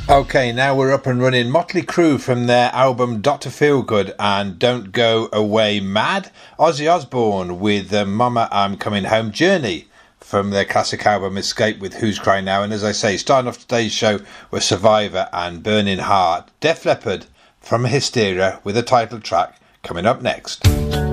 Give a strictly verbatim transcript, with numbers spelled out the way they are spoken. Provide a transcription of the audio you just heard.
Okay, now we're up and running. Motley Crue from their album Doctor Feelgood and Don't Go Away Mad. Ozzy Osbourne with uh, Mama I'm Coming Home. Journey from their classic album Escape with Who's Crying Now. And as I say, starting off today's show were Survivor and Burning Heart. Def Leppard from Hysteria with a title track coming up next.